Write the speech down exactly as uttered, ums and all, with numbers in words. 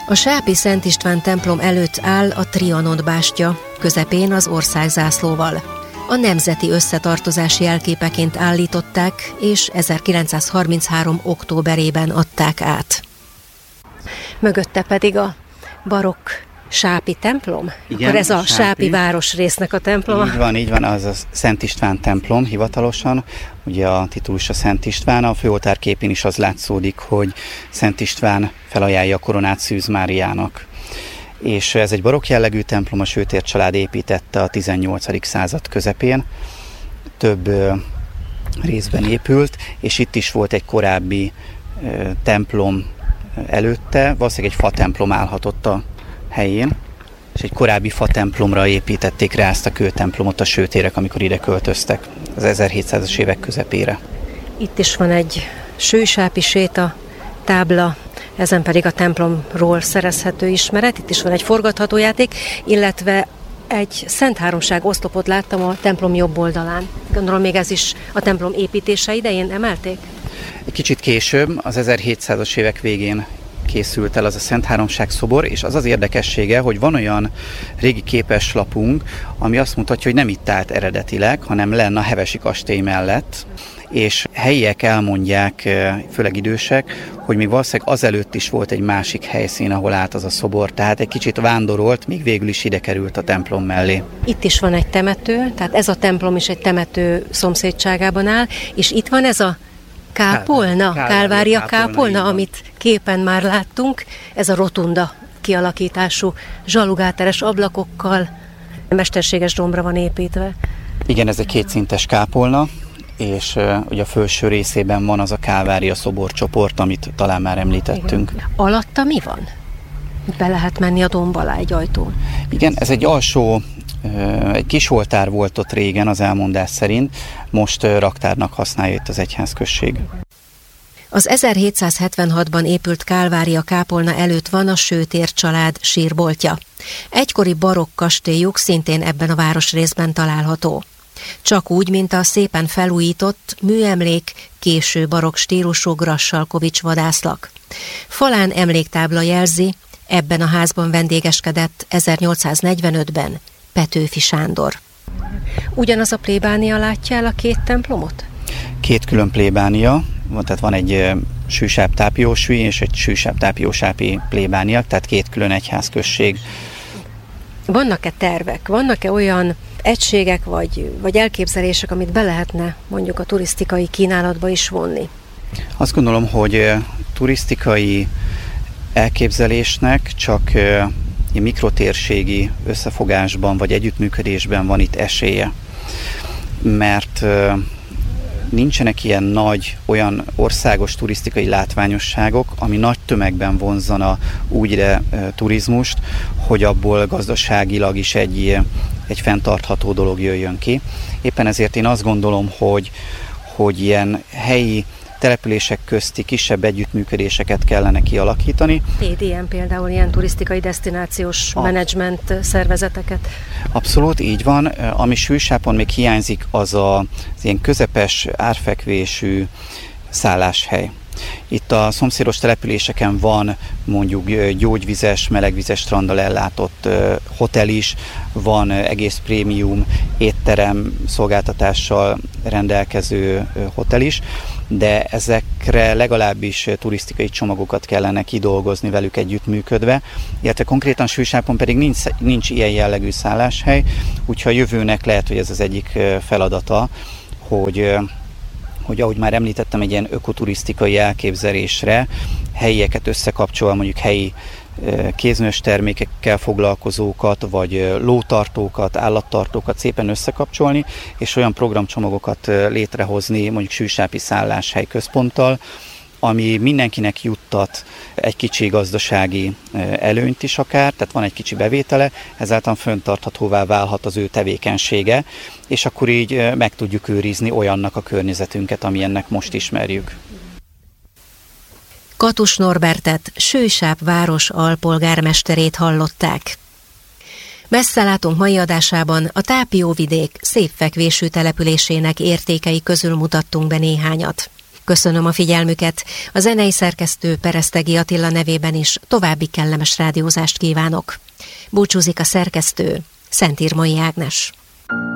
A sápi Szent István templom előtt áll a Trianon bástya, közepén az országzászlóval. A nemzeti összetartozás jelképeként állították, és ezerkilencszázharminchárom októberében adták át. Mögötte pedig a barokk sápi templom? Igen, akkor ez a sápi, sápi városrésznek a temploma? Így van, így van, az a Szent István templom hivatalosan, ugye a titulus a Szent István, a főoltár képén is az látszódik, hogy Szent István felajánlja a koronát Szűz Máriának. És ez egy barokk jellegű templom, a Sőtér család építette a tizennyolcadik század közepén, több ö, részben épült, és itt is volt egy korábbi ö, templom előtte, valószínűleg egy fa templom állhatott a helyén, és egy korábbi fa templomra építették rá ezt a kőtemplomot a sőtérek, amikor ide költöztek az ezerhétszázas évek közepére. Itt is van egy sősápi séta tábla, ezen pedig a templomról szerezhető ismeret. Itt is van egy forgathatójáték, illetve egy Szent Háromság oszlopot láttam a templom jobb oldalán. Gondolom még ez is a templom építése idején emelték? Egy kicsit később, az ezerhétszázas évek végén készült el az a Szent Háromság szobor, és az az érdekessége, hogy van olyan régi képeslapunk, ami azt mutatja, hogy nem itt állt eredetileg, hanem lenne a Hevesi kastély mellett, és helyiek elmondják, főleg idősek, hogy még valószínűleg azelőtt is volt egy másik helyszín, ahol állt az a szobor, tehát egy kicsit vándorolt, még végül is ide került a templom mellé. Itt is van egy temető, tehát ez a templom is egy temető szomszédságában áll, és itt van ez a kápolna, Kálvária kápolna, amit képen már láttunk, ez a rotunda kialakítású, zsalugáteres ablakokkal, mesterséges dombra van építve. Igen, ez egy kétszintes kápolna, és uh, ugye a felső részében van az a Kálvária szoborcsoport, amit talán már említettünk. Igen. Alatta mi van? Be lehet menni a domb alá egy ajtón. Igen, ez egy alsó, uh, egy kis oltár volt ott régen az elmondás szerint, most uh, raktárnak használja itt az egyházközség. Az ezerhétszázhetvenhatban épült Kálvária kápolna előtt van a Sőtér család sírboltja. Egykori barokk kastélyuk szintén ebben a városrészben található. Csak úgy, mint a szépen felújított, műemlék, késő barokk stílusú Grassalkovich vadászlak. Falán emléktábla jelzi, ebben a házban vendégeskedett ezernyolcszáznegyvenötben Petőfi Sándor. Ugyanaz a plébánia látja el a két templomot? Két külön plébánia, tehát van egy sűsáb tápiósúly és egy sűsáb tápiósápi plébánia, tehát két külön egyházközség. Vannak-e tervek, vannak-e olyan egységek vagy, vagy elképzelések, amit be lehetne mondjuk a turisztikai kínálatba is vonni? Azt gondolom, hogy turisztikai elképzelésnek csak mikrotérségi összefogásban vagy együttműködésben van itt esélye. Mert nincsenek ilyen nagy, olyan országos turisztikai látványosságok, ami nagy tömegben vonzana úgy ide e, turizmust, hogy abból gazdaságilag is egy, egy fenntartható dolog jöjjön ki. Éppen ezért én azt gondolom, hogy, hogy ilyen helyi települések közti kisebb együttműködéseket kellene kialakítani. té dé em például ilyen turisztikai desztinációs a... menedzsment szervezeteket. Abszolút, így van. Ami Sűsápon még hiányzik, az a, az ilyen közepes árfekvésű szálláshely. Itt a szomszédos településeken van mondjuk gyógyvizes, melegvizes stranddal ellátott uh, hotel is, van uh, egész prémium étterem szolgáltatással rendelkező uh, hotel is, de ezekre legalábbis turisztikai csomagokat kellene kidolgozni velük együttműködve, illetve konkrétan Sűsápon pedig nincs, nincs ilyen jellegű szálláshely, úgyhogy a jövőnek lehet, hogy ez az egyik feladata, hogy, hogy ahogy már említettem, egy ilyen ökoturisztikai elképzelésre helyieket összekapcsolva, mondjuk helyi kézműves termékekkel foglalkozókat, vagy lótartókat, állattartókat szépen összekapcsolni, és olyan programcsomagokat létrehozni mondjuk Sűsápi szálláshely központtal, ami mindenkinek juttat egy kicsi gazdasági előnyt is akár, tehát van egy kicsi bevétele, ezáltal fenntarthatóvá válhat az ő tevékenysége, és akkor így meg tudjuk őrizni olyannak a környezetünket, amilyennek most ismerjük. Katus Norbertet, Sősáp város alpolgármesterét hallották. Messze látunk mai adásában a Tápióvidék szép fekvésű településének értékei közül mutattunk be néhányat. Köszönöm a figyelmüket. A zenei szerkesztő Peresztegi Attila nevében is további kellemes rádiózást kívánok. Búcsúzik a szerkesztő, Szent Irmai Ágnes.